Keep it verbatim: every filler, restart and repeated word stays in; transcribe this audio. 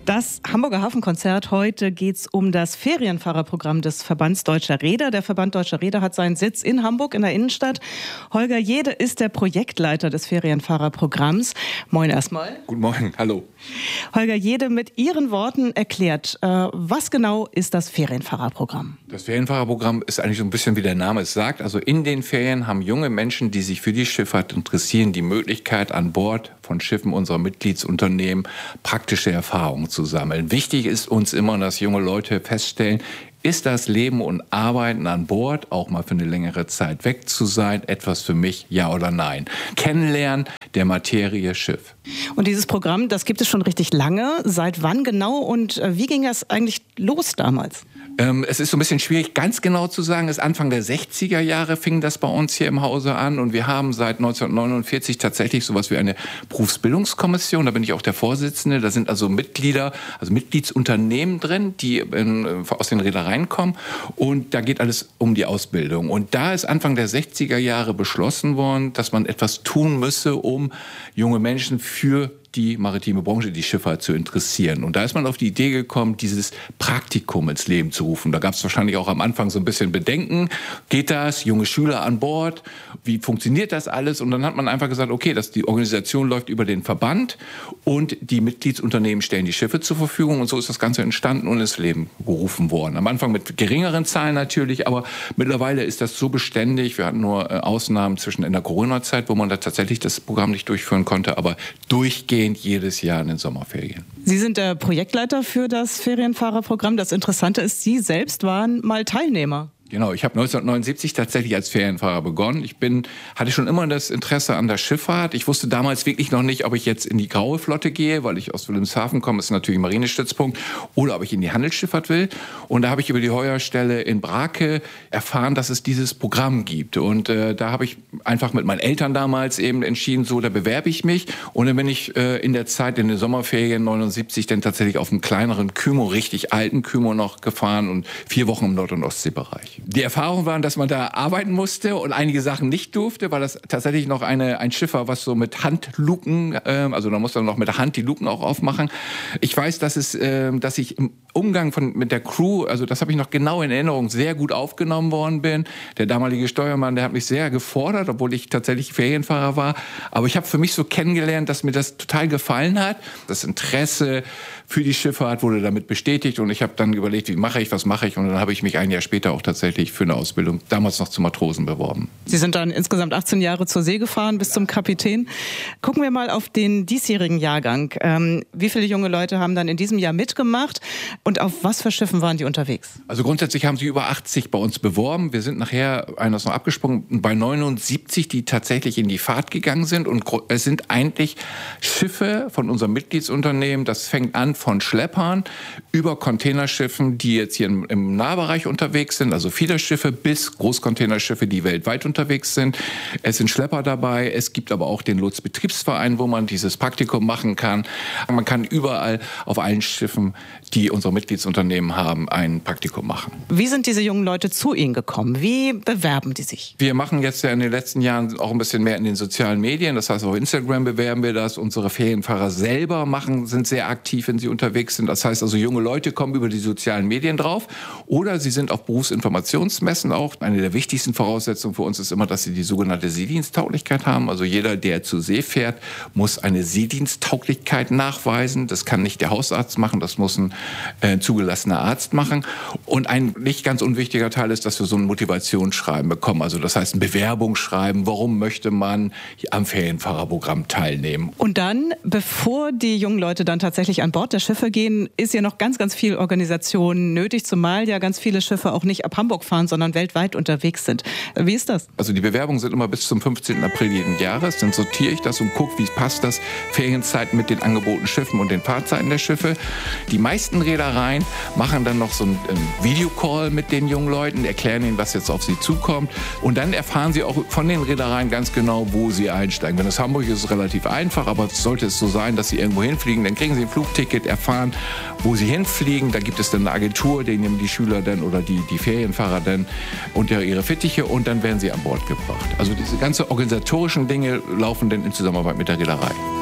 Das Hamburger Hafenkonzert. Heute geht es um das Ferienfahrerprogramm des Verbands Deutscher Reeder. Der Verband Deutscher Reeder hat seinen Sitz in Hamburg in der Innenstadt. Holger Jede ist der Projektleiter des Ferienfahrerprogramms. Moin erstmal. Guten Morgen, hallo. Holger Jede, mit Ihren Worten erklärt, äh, was genau ist das Ferienfahrerprogramm? Das Ferienfahrerprogramm ist eigentlich so ein bisschen, wie der Name es sagt. Also in den Ferien haben junge Menschen, die sich für die Schifffahrt interessieren, die Möglichkeit, an Bord von Schiffen unserer Mitgliedsunternehmen praktische Erfahrungen zu sammeln. Wichtig ist uns immer, dass junge Leute feststellen, ist das Leben und Arbeiten an Bord, auch mal für eine längere Zeit weg zu sein, etwas für mich, ja oder nein? Kennenlernen der Materie Schiff. Und dieses Programm, das gibt es schon richtig lange. Seit wann genau und wie ging das eigentlich los damals? Ähm, es ist so ein bisschen schwierig, ganz genau zu sagen. Es ist Anfang der sechziger Jahre fing das bei uns hier im Hause an. Und wir haben seit neunzehnhundertneunundvierzig tatsächlich sowas wie eine Berufsbildungskommission. Da bin ich auch der Vorsitzende. Da sind also Mitglieder, also Mitgliedsunternehmen drin, die in, aus den Reedereien kommen. Und da geht alles um die Ausbildung. Und da ist Anfang der sechziger Jahre beschlossen worden, dass man etwas tun müsse, um junge Menschen für die maritime Branche, die Schifffahrt zu interessieren. Und da ist man auf die Idee gekommen, dieses Praktikum ins Leben zu rufen. Da gab es wahrscheinlich auch am Anfang so ein bisschen Bedenken. Geht das? Junge Schüler an Bord? Wie funktioniert das alles? Und dann hat man einfach gesagt, okay, das, die Organisation läuft über den Verband und die Mitgliedsunternehmen stellen die Schiffe zur Verfügung. Und so ist das Ganze entstanden und ins Leben gerufen worden. Am Anfang mit geringeren Zahlen natürlich, aber mittlerweile ist das so beständig. Wir hatten nur äh, Ausnahmen zwischen in der Corona-Zeit, wo man da tatsächlich das Programm nicht durchführen konnte, aber durchgehend jedes Jahr in den Sommerferien. Sie sind der Projektleiter für das Ferienfahrerprogramm. Das Interessante ist, Sie selbst waren mal Teilnehmer. Genau, ich habe neunzehnhundertneunundsiebzig tatsächlich als Ferienfahrer begonnen. Ich bin, hatte schon immer das Interesse an der Schifffahrt. Ich wusste damals wirklich noch nicht, ob ich jetzt in die graue Flotte gehe, weil ich aus Wilhelmshaven komme, ist natürlich ein Marinestützpunkt, oder ob ich in die Handelsschifffahrt will. Und da habe ich über die Heuerstelle in Brake erfahren, dass es dieses Programm gibt. Und äh, da habe ich einfach mit meinen Eltern damals eben entschieden, so, da bewerbe ich mich. Und dann bin ich äh, in der Zeit, in den Sommerferien neunundsiebzig, dann tatsächlich auf einem kleineren Kymo, richtig alten Kymo noch gefahren und vier Wochen im Nord- und Ostseebereich. Die Erfahrung war, dass man da arbeiten musste und einige Sachen nicht durfte, weil das tatsächlich noch eine, ein Schiff war, was so mit Handluken, äh, also da musste man noch mit der Hand die Luken auch aufmachen. Ich weiß, dass es, äh, dass ich im Umgang von, mit der Crew, also das habe ich noch genau in Erinnerung, sehr gut aufgenommen worden bin. Der damalige Steuermann, der hat mich sehr gefordert, obwohl ich tatsächlich Ferienfahrer war. Aber ich habe für mich so kennengelernt, dass mir das total gefallen hat. Das Interesse für die Schifffahrt wurde damit bestätigt und ich habe dann überlegt, wie mache ich, was mache ich, und dann habe ich mich ein Jahr später auch tatsächlich für eine Ausbildung, damals noch zum Matrosen, beworben. Sie sind dann insgesamt achtzehn Jahre zur See gefahren, bis zum Kapitän. Gucken wir mal auf den diesjährigen Jahrgang. Ähm, wie viele junge Leute haben dann in diesem Jahr mitgemacht und auf was für Schiffen waren die unterwegs? Also grundsätzlich haben sich über achtzig bei uns beworben. Wir sind nachher, einer ist noch abgesprungen, bei neunundsiebzig, die tatsächlich in die Fahrt gegangen sind, und es sind eigentlich Schiffe von unserem Mitgliedsunternehmen, das fängt an von Schleppern über Containerschiffen, die jetzt hier im, im Nahbereich unterwegs sind, also Fiederschiffe, bis Großcontainerschiffe, die weltweit unterwegs sind. Es sind Schlepper dabei, es gibt aber auch den Lotsenbetriebsverein, wo man dieses Praktikum machen kann. Man kann überall auf allen Schiffen, die unsere Mitgliedsunternehmen haben, ein Praktikum machen. Wie sind diese jungen Leute zu Ihnen gekommen? Wie bewerben die sich? Wir machen jetzt ja in den letzten Jahren auch ein bisschen mehr in den sozialen Medien. Das heißt, auf Instagram bewerben wir das. Unsere Ferienfahrer selber machen, sind sehr aktiv, wenn sie unterwegs sind. Das heißt also, junge Leute kommen über die sozialen Medien drauf oder sie sind auf Berufsinformationsmessen auch. Eine der wichtigsten Voraussetzungen für uns ist immer, dass sie die sogenannte Seediensttauglichkeit haben. Also jeder, der zur See fährt, muss eine Seediensttauglichkeit nachweisen. Das kann nicht der Hausarzt machen, das muss ein äh, zugelassener Arzt machen. Und ein nicht ganz unwichtiger Teil ist, dass wir so ein Motivationsschreiben bekommen. Also das heißt ein Bewerbungsschreiben, warum möchte man am Ferienfahrerprogramm teilnehmen. Und dann, bevor die jungen Leute dann tatsächlich an Bord der Schiffe gehen, ist ja noch ganz, ganz viel Organisation nötig, zumal ja ganz viele Schiffe auch nicht ab Hamburg fahren, sondern weltweit unterwegs sind. Wie ist das? Also die Bewerbungen sind immer bis zum fünfzehnten April jeden Jahres. Dann sortiere ich das und gucke, wie passt das Ferienzeiten mit den angebotenen Schiffen und den Fahrzeiten der Schiffe. Die meisten Reedereien machen dann noch so einen Videocall mit den jungen Leuten, erklären ihnen, was jetzt auf sie zukommt. Und dann erfahren sie auch von den Reedereien ganz genau, wo sie einsteigen. Wenn es Hamburg ist, ist es relativ einfach, aber sollte es so sein, dass sie irgendwo hinfliegen, dann kriegen sie ein Flugticket, erfahren, wo sie hinfliegen. Da gibt es dann eine Agentur, die nehmen die Schüler dann oder die, die Ferienfahrer dann unter ihre Fittiche und dann werden sie an Bord gebracht. Also diese ganzen organisatorischen Dinge laufen dann in Zusammenarbeit mit der Reederei.